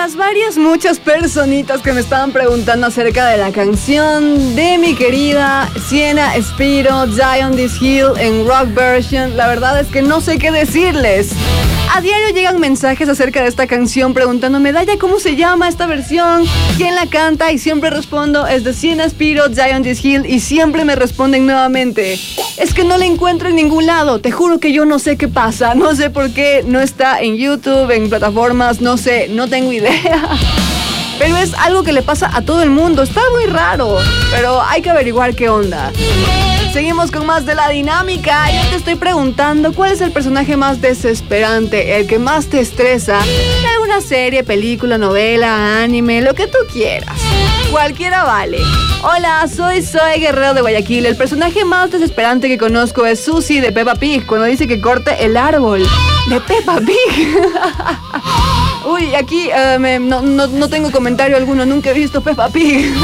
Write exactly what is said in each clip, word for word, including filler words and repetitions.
las varias muchas personitas que me estaban preguntando acerca de la canción de mi querida Sienna Spiro, Die on This Hill en rock version, la verdad es que no sé qué decirles. A diario llegan mensajes acerca de esta canción preguntándome, Daya, ¿cómo se llama esta versión? ¿Quién la canta? Y siempre respondo, es de Sienna Spiro, Die on This Hill, y siempre me responden nuevamente, es que no la encuentro en ningún lado, te juro que yo no sé qué pasa, no sé por qué no está en YouTube, en plataformas, no sé, no tengo idea. Pero es algo que le pasa a todo el mundo, está muy raro, pero hay que averiguar qué onda. Seguimos con más de la dinámica. Yo te estoy preguntando, ¿cuál es el personaje más desesperante, el que más te estresa en alguna serie, película, novela, anime, lo que tú quieras? Cualquiera vale. Hola, soy Zoe Guerrero de Guayaquil. El personaje más desesperante que conozco es Susie de Peppa Pig, cuando dice que corte el árbol. ¿De Peppa Pig? Uy, aquí uh, me, no, no, no tengo comentario alguno, nunca he visto Peppa Pig.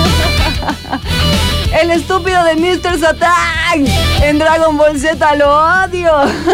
El estúpido de mister Satan en Dragon Ball Z, lo odio.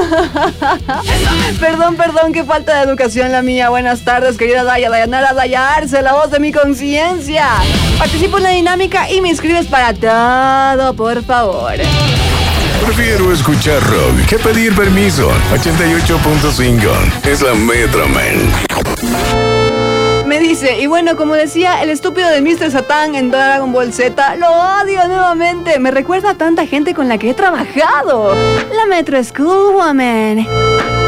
Perdón, perdón, qué falta de educación la mía. Buenas tardes, querida Daya, Dayanara, Daya Arce, la voz de mi conciencia. Participo en la dinámica y me inscribes para todo, por favor. Prefiero escuchar rock que pedir permiso. ochenta y ocho punto cinco es la Metroman. Me dice, y bueno, como decía, el estúpido de mister Satan en Dragon Ball Z, lo odio nuevamente. Me recuerda a tanta gente con la que he trabajado. La Metro School Woman.